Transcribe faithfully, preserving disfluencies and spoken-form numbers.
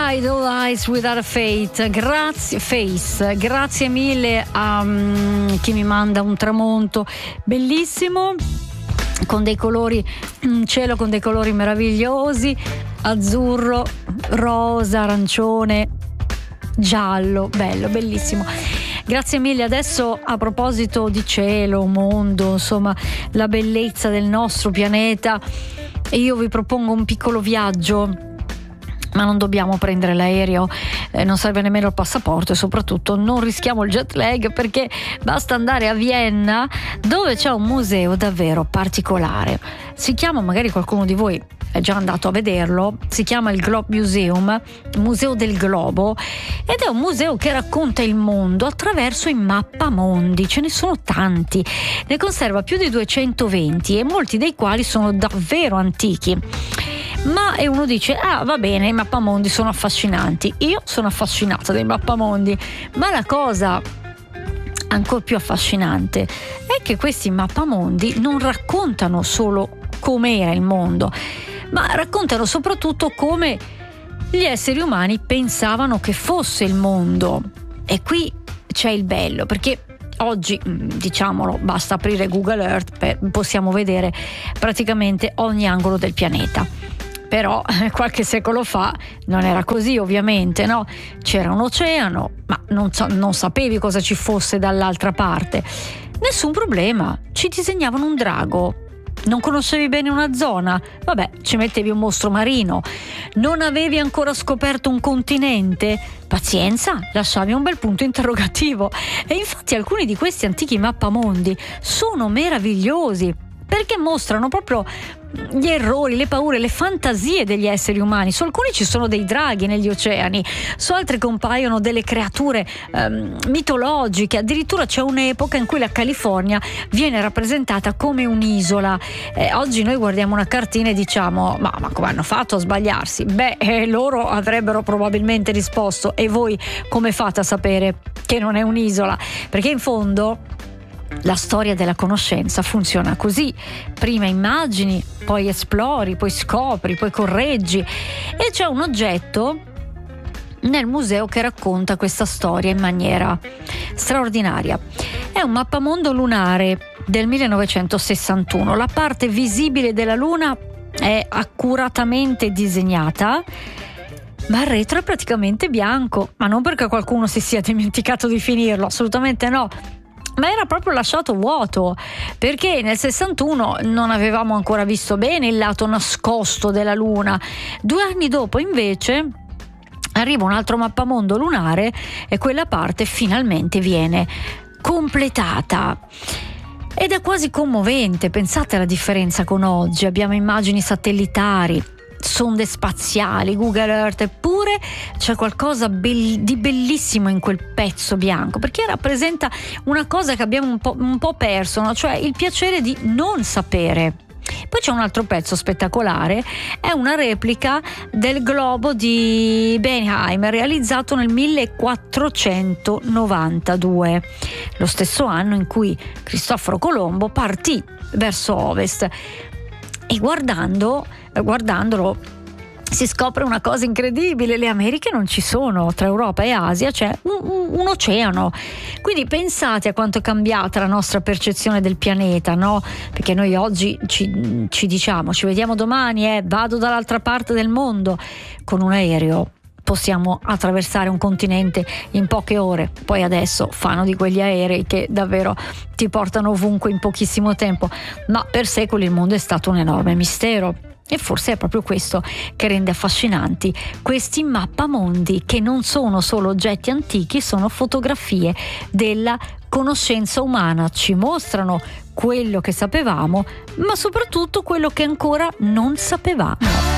Idle Eyes Without a Fate, grazie Face, grazie mille a um, chi mi manda un tramonto bellissimo con dei colori, un cielo con dei colori meravigliosi, azzurro, rosa, arancione, giallo, bello, bellissimo. Grazie mille. Adesso, a proposito di cielo, mondo, insomma la bellezza del nostro pianeta, io vi propongo un piccolo viaggio. Ma non dobbiamo prendere l'aereo, eh, non serve nemmeno il passaporto e soprattutto non rischiamo il jet lag, perché basta andare a Vienna, dove c'è un museo davvero particolare. Si chiama, magari qualcuno di voi è già andato a vederlo, si chiama il Globe Museum, Museo del Globo, ed è un museo che racconta il mondo attraverso i mappamondi. Ce ne sono tanti, ne conserva più di duecentoventi e molti dei quali sono davvero antichi. Ma e uno dice: ah, va bene, i mappamondi sono affascinanti. Io sono affascinata dai mappamondi, ma la cosa ancora più affascinante è che questi mappamondi non raccontano solo com'era il mondo, ma raccontano soprattutto come gli esseri umani pensavano che fosse il mondo. E qui c'è il bello, perché oggi, diciamolo, basta aprire Google Earth per, possiamo vedere praticamente ogni angolo del pianeta. Però qualche secolo fa non era così, ovviamente, no? C'era un oceano, ma non, non sapevi cosa ci fosse dall'altra parte. Nessun problema, ci disegnavano un drago. Non conoscevi bene una zona? Vabbè, ci mettevi un mostro marino. Non avevi ancora scoperto un continente? Pazienza, lasciavi un bel punto interrogativo. E infatti alcuni di questi antichi mappamondi sono meravigliosi, perché mostrano proprio gli errori, le paure, le fantasie degli esseri umani. Su alcuni ci sono dei draghi negli oceani, su altri compaiono delle creature ehm, mitologiche. Addirittura c'è un'epoca in cui la California viene rappresentata come un'isola. Eh, oggi noi guardiamo una cartina e diciamo: ma, ma come hanno fatto a sbagliarsi? Beh, eh, loro avrebbero probabilmente risposto: e voi come fate a sapere che non è un'isola? Perché in fondo la storia della conoscenza funziona così: prima immagini, poi esplori, poi scopri, poi correggi. E c'è un oggetto nel museo che racconta questa storia in maniera straordinaria. È un mappamondo lunare del millenovecentosessantuno. La parte visibile della Luna è accuratamente disegnata, ma il retro è praticamente bianco, ma non perché qualcuno si sia dimenticato di finirlo, assolutamente no, ma era proprio lasciato vuoto, perché nel sessantuno non avevamo ancora visto bene il lato nascosto della Luna. Due anni dopo invece arriva un altro mappamondo lunare e quella parte finalmente viene completata. Ed è quasi commovente. Pensate alla differenza con oggi: abbiamo immagini satellitari, sonde spaziali, Google Earth, eppure c'è qualcosa be- di bellissimo in quel pezzo bianco, perché rappresenta una cosa che abbiamo un po', un po' perso, no? Cioè il piacere di non sapere. Poi c'è un altro pezzo spettacolare, è una replica del globo di Bensheim, realizzato nel millequattrocentonovantadue, lo stesso anno in cui Cristoforo Colombo partì verso ovest. E guardando, guardandolo si scopre una cosa incredibile: le Americhe non ci sono, tra Europa e Asia c'è un, un, un oceano. Quindi pensate a quanto è cambiata la nostra percezione del pianeta, no? Perché noi oggi ci, ci diciamo: ci vediamo domani, eh, vado dall'altra parte del mondo. Con un aereo possiamo attraversare un continente in poche ore. Poi adesso fanno di quegli aerei che davvero ti portano ovunque in pochissimo tempo, ma per secoli il mondo è stato un enorme mistero. E forse è proprio questo che rende affascinanti questi mappamondi, che non sono solo oggetti antichi, sono fotografie della conoscenza umana. Ci mostrano quello che sapevamo, ma soprattutto quello che ancora non sapevamo.